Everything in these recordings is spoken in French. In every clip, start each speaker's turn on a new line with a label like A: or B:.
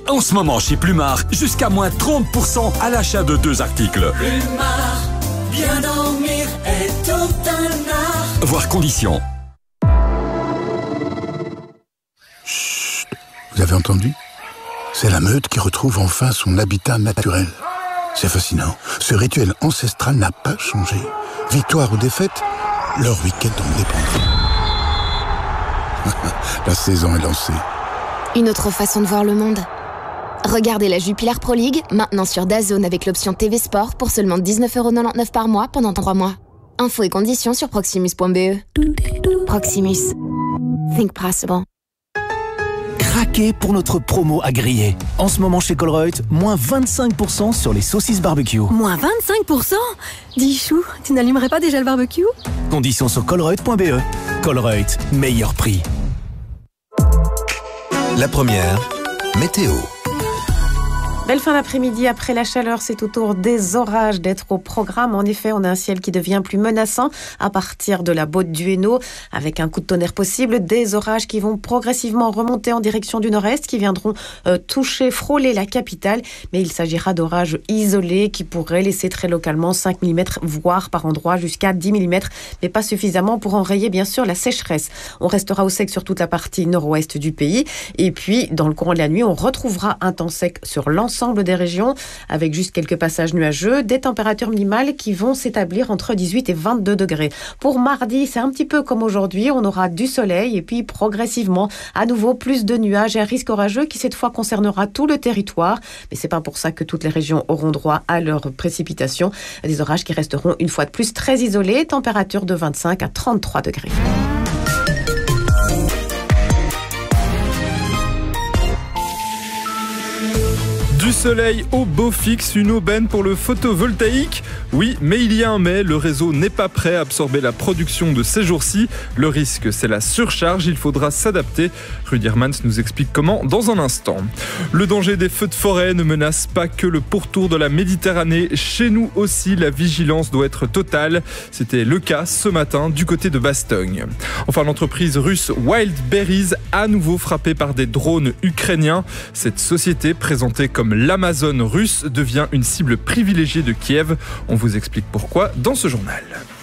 A: En ce moment chez Plumard, jusqu'à moins 30% à l'achat de 2 articles.
B: Plumard, bien dormir est tout un art.
A: Voir conditions.
C: Chut, vous avez entendu ? C'est la meute qui retrouve enfin son habitat naturel. C'est fascinant. Ce rituel ancestral n'a pas changé. Victoire ou défaite, leur week-end en dépend. La saison est lancée.
D: Une autre façon de voir le monde. Regardez la Jupiler Pro League, maintenant sur DAZN avec l'option TV Sport pour seulement 19,99€ par mois pendant 3 mois. Infos et conditions sur proximus.be. Proximus. Think possible.
E: Craquez pour notre promo à griller. En ce moment chez Colruyt, moins 25% sur les saucisses barbecue.
F: Moins 25%? Dis chou, tu n'allumerais pas déjà le barbecue?
E: Conditions sur colruyt.be. Colruyt, meilleur prix.
G: La première, météo.
H: Belle fin d'après-midi, après la chaleur, c'est au tour des orages d'être au programme. En effet, on a un ciel qui devient plus menaçant à partir de la Baude du Hainaut, avec un coup de tonnerre possible, des orages qui vont progressivement remonter en direction du nord-est, qui viendront frôler la capitale. Mais il s'agira d'orages isolés qui pourraient laisser très localement 5 mm, voire par endroits jusqu'à 10 mm, mais pas suffisamment pour enrayer bien sûr la sécheresse. On restera au sec sur toute la partie nord-ouest du pays. Et puis, dans le courant de la nuit, on retrouvera un temps sec sur l'ensemble des régions, avec juste quelques passages nuageux, des températures minimales qui vont s'établir entre 18 et 22 degrés. Pour mardi, c'est un petit peu comme aujourd'hui, on aura du soleil et puis progressivement, à nouveau, plus de nuages et un risque orageux qui cette fois concernera tout le territoire. Mais c'est pas pour ça que toutes les régions auront droit à leurs précipitations. Des orages qui resteront une fois de plus très isolés, température de 25 à 33 degrés.
I: Du soleil au beau fixe, une aubaine pour le photovoltaïque. Oui, mais il y a un mais, le réseau n'est pas prêt à absorber la production de ces jours-ci. Le risque, c'est la surcharge, il faudra s'adapter. Rudy Hermans nous explique comment dans un instant. Le danger des feux de forêt ne menace pas que le pourtour de la Méditerranée. Chez nous aussi, la vigilance doit être totale. C'était le cas ce matin du côté de Bastogne. Enfin, l'entreprise russe Wildberries, à nouveau frappée par des drones ukrainiens. Cette société, présentée comme l'Amazon russe, devient une cible privilégiée de Kiev. On vous explique pourquoi dans ce journal.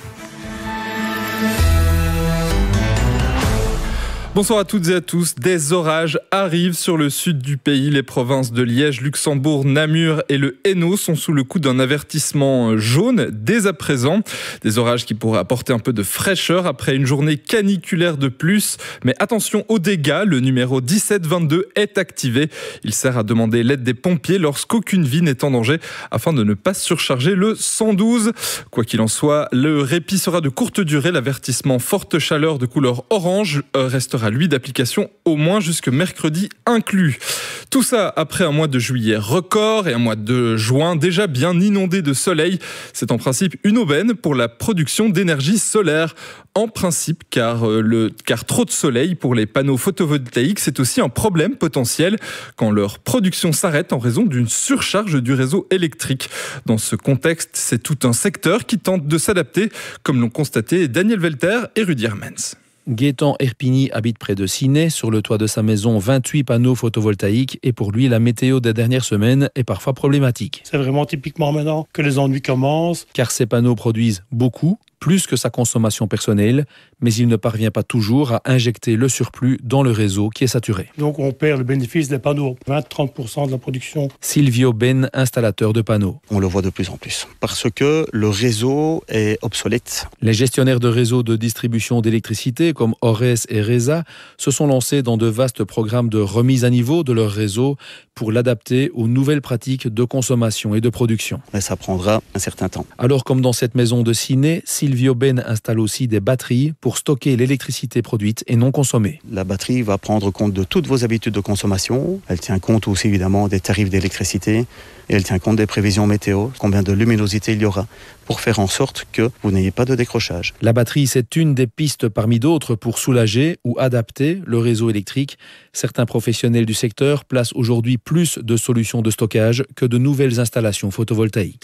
I: Bonsoir à toutes et à tous. Des orages arrivent sur le sud du pays. Les provinces de Liège, Luxembourg, Namur et le Hainaut sont sous le coup d'un avertissement jaune dès à présent. Des orages qui pourraient apporter un peu de fraîcheur après une journée caniculaire de plus. Mais attention aux dégâts, le numéro 1722 est activé. Il sert à demander l'aide des pompiers lorsqu'aucune vie n'est en danger afin de ne pas surcharger le 112. Quoi qu'il en soit, le répit sera de courte durée. L'avertissement forte chaleur de couleur orange restera lui d'application au moins jusque mercredi inclus. Tout ça après un mois de juillet record et un mois de juin déjà bien inondé de soleil. C'est en principe une aubaine pour la production d'énergie solaire. En principe, car trop de soleil pour les panneaux photovoltaïques, c'est aussi un problème potentiel quand leur production s'arrête en raison d'une surcharge du réseau électrique. Dans ce contexte, c'est tout un secteur qui tente de s'adapter, comme l'ont constaté Daniel Welter et Rudy Hermans.
J: Gaëtan Herpini habite près de Ciney. Sur le toit de sa maison, 28 panneaux photovoltaïques. Et pour lui, la météo des dernières semaines est parfois problématique.
K: C'est vraiment typiquement maintenant que les ennuis commencent.
J: Car ces panneaux produisent beaucoup, plus que sa consommation personnelle, mais il ne parvient pas toujours à injecter le surplus dans le réseau qui est saturé.
K: Donc on perd le bénéfice des panneaux, 20-30% de la production.
J: Silvio Ben, installateur de panneaux.
L: On le voit de plus en plus, parce que le réseau est obsolète.
J: Les gestionnaires de réseaux de distribution d'électricité, comme Ores et Reza, se sont lancés dans de vastes programmes de remise à niveau de leur réseau pour l'adapter aux nouvelles pratiques de consommation et de production.
L: Mais ça prendra un certain temps.
J: Alors, comme dans cette maison de Ciney, Silvio Ben installe aussi des batteries pour stocker l'électricité produite et non consommée.
L: La batterie va prendre compte de toutes vos habitudes de consommation. Elle tient compte aussi évidemment des tarifs d'électricité et elle tient compte des prévisions météo, combien de luminosité il y aura, pour faire en sorte que vous n'ayez pas de décrochage.
J: La batterie, c'est une des pistes parmi d'autres pour soulager ou adapter le réseau électrique. Certains professionnels du secteur placent aujourd'hui plus de solutions de stockage que de nouvelles installations photovoltaïques.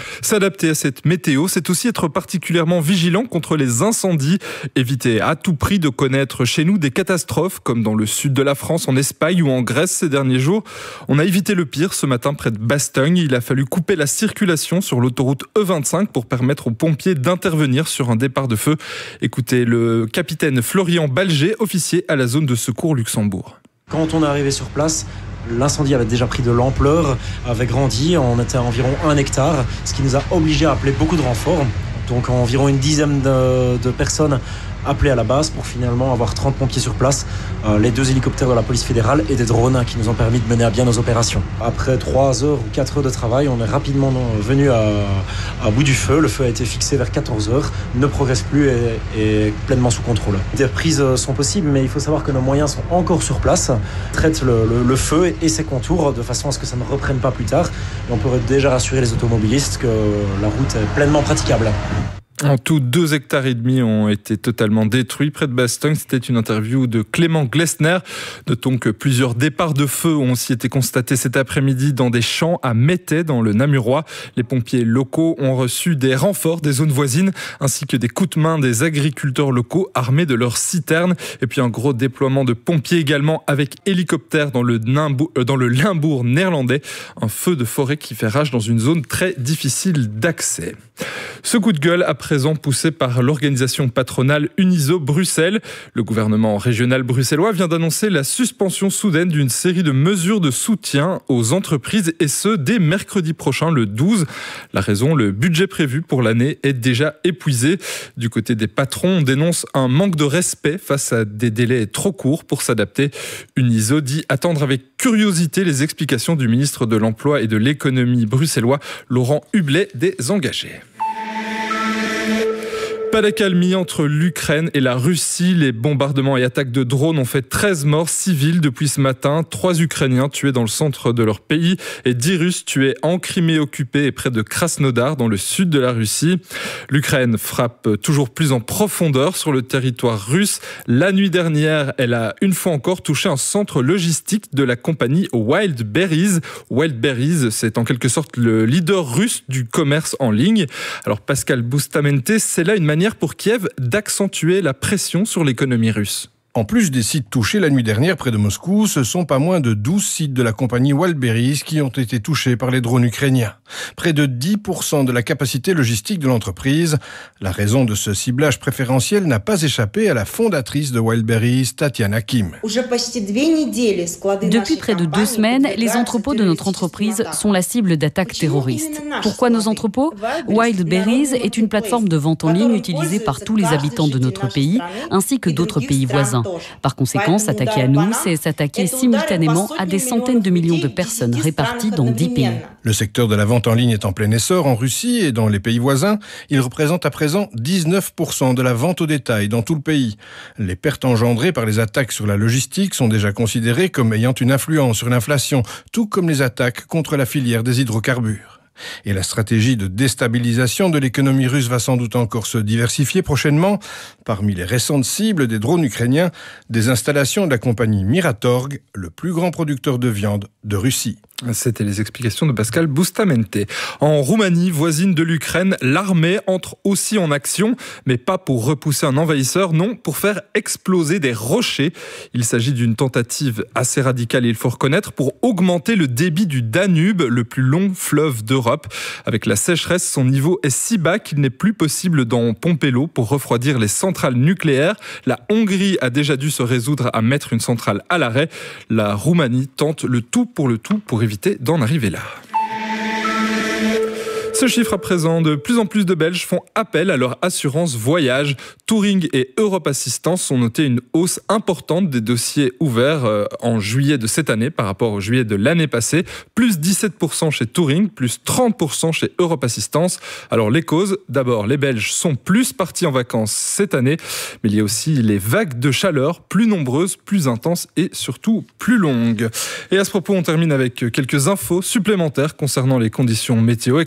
I: S'adapter à cette météo, c'est aussi être particulièrement vigilant contre les incendies. Éviter à tout prix de connaître chez nous des catastrophes, comme dans le sud de la France, en Espagne ou en Grèce ces derniers jours. On a évité le pire ce matin près de Bastogne. Il a fallu couper la circulation sur l'autoroute E25 pour permettre aux pompiers d'intervenir sur un départ de feu. Écoutez le capitaine Florian Balger, officier à la zone de secours Luxembourg.
M: Quand on est arrivé sur place, l'incendie avait déjà pris de l'ampleur, avait grandi, on était à environ 1 hectare, ce qui nous a obligés à appeler beaucoup de renforts. Donc environ une dizaine de personnes appelées à la base pour finalement avoir 30 pompiers sur place, les 2 hélicoptères de la police fédérale et des drones qui nous ont permis de mener à bien nos opérations. Après 3 heures ou 4 heures de travail, on est rapidement venu à bout du feu. Le feu a été fixé vers 14 heures, ne progresse plus et est pleinement sous contrôle. Des reprises sont possibles, mais il faut savoir que nos moyens sont encore sur place, traitent le feu et ses contours de façon à ce que ça ne reprenne pas plus tard. Et on peut déjà rassurer les automobilistes que la route est pleinement praticable.
I: En tout, 2,5 hectares ont été totalement détruits près de Bastogne. C'était une interview de Clément Glessner. Notons que plusieurs départs de feu ont aussi été constatés cet après-midi dans des champs à Mettey, dans le Namurois. Les pompiers locaux ont reçu des renforts des zones voisines, ainsi que des coups de main des agriculteurs locaux armés de leurs citernes. Et puis un gros déploiement de pompiers également avec hélicoptère dans le Limbourg néerlandais. Un feu de forêt qui fait rage dans une zone très difficile d'accès. Ce coup de gueule à présent poussé par l'organisation patronale Uniso Bruxelles. Le gouvernement régional bruxellois vient d'annoncer la suspension soudaine d'une série de mesures de soutien aux entreprises et ce dès mercredi prochain, le 12. La raison, le budget prévu pour l'année est déjà épuisé. Du côté des patrons, on dénonce un manque de respect face à des délais trop courts pour s'adapter. Uniso dit attendre avec curiosité les explications du ministre de l'Emploi et de l'Économie bruxellois, Laurent Hublet, des engagés. Pas d'accalmie entre l'Ukraine et la Russie. Les bombardements et attaques de drones ont fait 13 morts civils depuis ce matin. 3 Ukrainiens tués dans le centre de leur pays et 10 Russes tués en Crimée occupée et près de Krasnodar dans le sud de la Russie. L'Ukraine frappe toujours plus en profondeur sur le territoire russe. La nuit dernière, elle a une fois encore touché un centre logistique de la compagnie Wildberries. Wildberries, c'est en quelque sorte le leader russe du commerce en ligne. Alors Pascal Boustamente, c'est là une manière pour Kiev d'accentuer la pression sur l'économie russe.
N: En plus des sites touchés la nuit dernière près de Moscou, ce sont pas moins de 12 sites de la compagnie Wildberries qui ont été touchés par les drones ukrainiens. Près de 10% de la capacité logistique de l'entreprise. La raison de ce ciblage préférentiel n'a pas échappé à la fondatrice de Wildberries, Tatiana Kim.
O: Depuis près de 2 semaines, les entrepôts de notre entreprise sont la cible d'attaques terroristes. Pourquoi nos entrepôts ? Wildberries est une plateforme de vente en ligne utilisée par tous les habitants de notre pays, ainsi que d'autres pays voisins. Par conséquent, s'attaquer à nous, c'est s'attaquer simultanément à des centaines de millions de personnes réparties dans 10 pays.
N: Le secteur de la vente en ligne est en plein essor en Russie et dans les pays voisins. Il représente à présent 19% de la vente au détail dans tout le pays. Les pertes engendrées par les attaques sur la logistique sont déjà considérées comme ayant une influence sur l'inflation, tout comme les attaques contre la filière des hydrocarbures. Et la stratégie de déstabilisation de l'économie russe va sans doute encore se diversifier prochainement. Parmi les récentes cibles des drones ukrainiens, des installations de la compagnie Miratorg, le plus grand producteur de viande de Russie.
I: C'était les explications de Pascal Boustamente. En Roumanie, voisine de l'Ukraine, l'armée entre aussi en action, mais pas pour repousser un envahisseur, non, pour faire exploser des rochers. Il s'agit d'une tentative assez radicale, il faut reconnaître, pour augmenter le débit du Danube, le plus long fleuve d'Europe. Avec la sécheresse, son niveau est si bas qu'il n'est plus possible d'en pomper l'eau pour refroidir les centrales nucléaires. La Hongrie a déjà dû se résoudre à mettre une centrale à l'arrêt. La Roumanie tente le tout pour éviter d'en arriver là. Ce chiffre à présent, de plus en plus de Belges font appel à leur assurance voyage. Touring et Europe Assistance ont noté une hausse importante des dossiers ouverts en juillet de cette année par rapport au juillet de l'année passée. Plus 17% chez Touring, plus 30% chez Europe Assistance. Alors les causes, d'abord les Belges sont plus partis en vacances cette année, mais il y a aussi les vagues de chaleur plus nombreuses, plus intenses et surtout plus longues. Et à ce propos, on termine avec quelques infos supplémentaires concernant les conditions météo extrêmes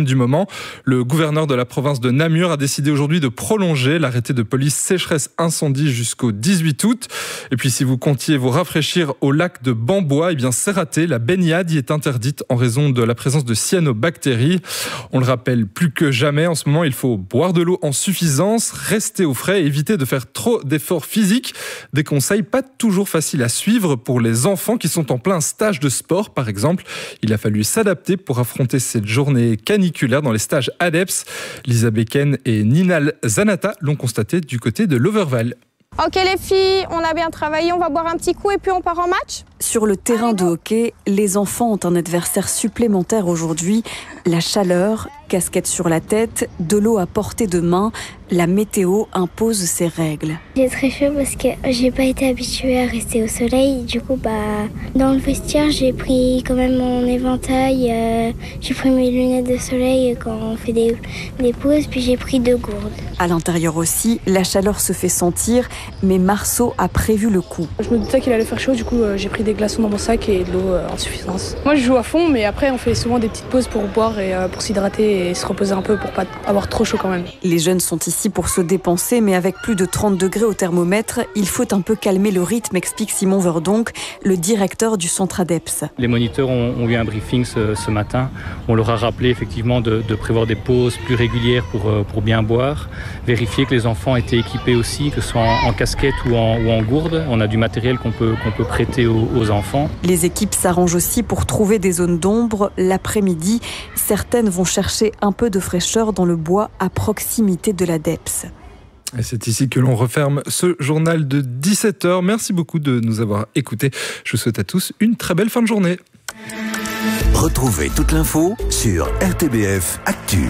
I: du moment. Le gouverneur de la province de Namur a décidé aujourd'hui de prolonger l'arrêté de police sécheresse-incendie jusqu'au 18 août. Et puis si vous comptiez vous rafraîchir au lac de Bambois, eh bien c'est raté. La baignade y est interdite en raison de la présence de cyanobactéries. On le rappelle plus que jamais, en ce moment, il faut boire de l'eau en suffisance, rester au frais et éviter de faire trop d'efforts physiques. Des conseils pas toujours faciles à suivre pour les enfants qui sont en plein stage de sport, par exemple. Il a fallu s'adapter pour affronter cette journée caniculaire dans les stages ADEPS. Lisa Becken et Ninal Zanata l'ont constaté du côté de l'Overval.
P: Ok les filles, on a bien travaillé, on va boire un petit coup et puis on part en match.
Q: Sur le terrain de hockey, les enfants ont un adversaire supplémentaire aujourd'hui, la chaleur. Casquette sur la tête, de l'eau à portée de main, la météo impose ses règles.
R: J'ai très chaud parce que j'ai pas été habituée à rester au soleil. Du coup, dans le vestiaire, j'ai pris quand même mon éventail, j'ai pris mes lunettes de soleil quand on fait des pauses, puis j'ai pris 2 gourdes.
Q: À l'intérieur aussi, la chaleur se fait sentir, mais Marceau a prévu le coup.
S: Je me doutais qu'il allait faire chaud, du coup j'ai pris des glaçons dans mon sac et de l'eau en suffisance. Moi je joue à fond, mais après on fait souvent des petites pauses pour boire et pour s'hydrater et se reposer un peu pour pas avoir trop chaud quand même.
Q: Les jeunes sont ici pour se dépenser, mais avec plus de 30 degrés au thermomètre, il faut un peu calmer le rythme, explique Simon Verdonck, le directeur du centre ADEPS.
T: Les moniteurs ont eu un briefing ce matin. On leur a rappelé effectivement de prévoir des pauses plus régulières pour bien boire, vérifier que les enfants étaient équipés aussi, que ce soit en casquette ou en gourde. On a du matériel qu'on peut prêter aux enfants.
Q: Les équipes s'arrangent aussi pour trouver des zones d'ombre. L'après-midi, certaines vont chercher un peu de fraîcheur dans le bois à proximité de l'ADEPS.
I: Et c'est ici que l'on referme ce journal de 17h. Merci beaucoup de nous avoir écoutés. Je vous souhaite à tous une très belle fin de journée.
G: Retrouvez toute l'info sur RTBF Actu.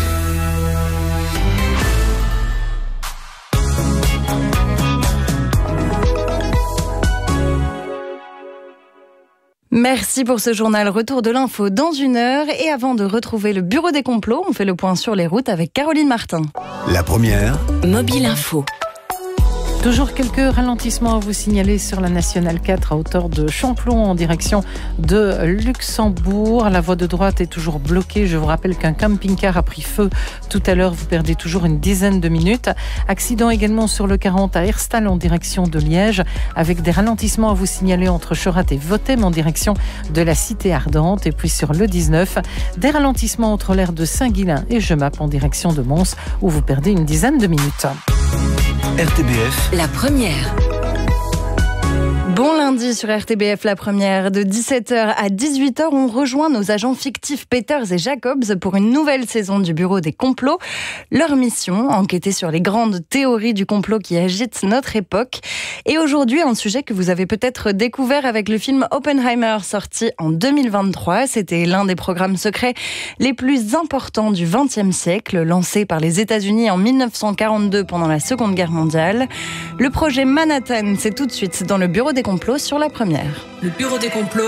B: Merci pour ce journal. Retour de l'info dans 1 heure. Et avant de retrouver le bureau des complots, on fait le point sur les routes avec Caroline Martin.
G: La première.
U: Mobile Info. Toujours quelques ralentissements à vous signaler sur la Nationale 4 à hauteur de Champlon en direction de Luxembourg. La voie de droite est toujours bloquée. Je vous rappelle qu'un camping-car a pris feu tout à l'heure. Vous perdez toujours une dizaine de minutes. Accident également sur le 40 à Herstal en direction de Liège avec des ralentissements à vous signaler entre Chorat et Votem en direction de la Cité Ardente. Et puis sur le 19, des ralentissements entre l'aire de Saint-Guilain et Jemappes en direction de Mons où vous perdez une dizaine de minutes.
G: RTBF.
U: La première.
B: Bon lundi sur RTBF, la première. De 17h à 18h, on rejoint nos agents fictifs Peters et Jacobs pour une nouvelle saison du Bureau des complots. Leur mission, enquêter sur les grandes théories du complot qui agitent notre époque. Et aujourd'hui, un sujet que vous avez peut-être découvert avec le film Oppenheimer, sorti en 2023. C'était l'un des programmes secrets les plus importants du XXe siècle, lancé par les États-Unis en 1942 pendant la Seconde Guerre mondiale. Le projet Manhattan, c'est tout de suite dans le Bureau des complots sur la première.
U: Le bureau des complots.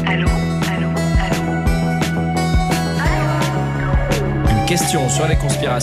V: Une question sur les conspirations.